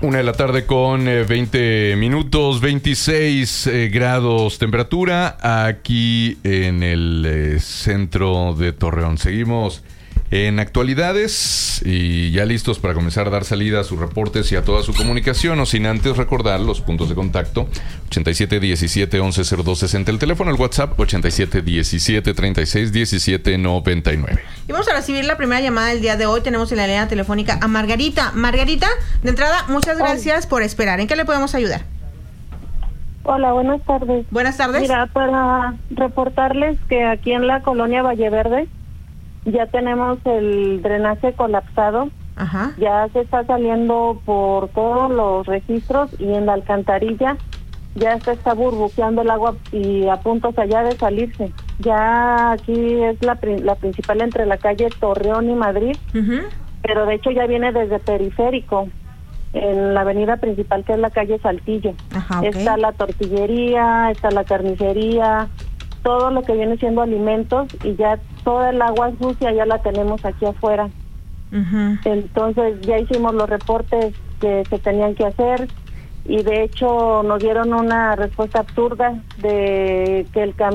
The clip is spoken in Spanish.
Una de la tarde con 20 minutos, 26 grados temperatura aquí en el centro de Torreón. Seguimos en actualidades y ya listos para comenzar a dar salida a sus reportes y a toda su comunicación, o sin antes recordar los puntos de contacto: 87 17 11 02 60, el teléfono, el WhatsApp 87 17 36 17 99. Y vamos a recibir la primera llamada del día de hoy. Tenemos en la línea telefónica a Margarita. Margarita, de entrada, muchas gracias por esperar. ¿En qué le podemos ayudar? Hola, buenas tardes. Buenas tardes. Mira, para reportarles que aquí en la colonia Valleverde ya tenemos el drenaje colapsado. Ajá. Ya se está saliendo por todos los registros y en la alcantarilla ya se está burbujeando el agua y a puntos allá de salirse. Ya aquí es la principal entre la calle Torreón y Madrid, pero de hecho ya viene desde Periférico, en la avenida principal que es la calle Saltillo. Ajá, okay. Está la tortillería, está la carnicería, todo lo que viene siendo alimentos, y ya toda el agua sucia ya la tenemos aquí afuera. Entonces ya hicimos los reportes que se tenían que hacer y de hecho nos dieron una respuesta absurda de que el camión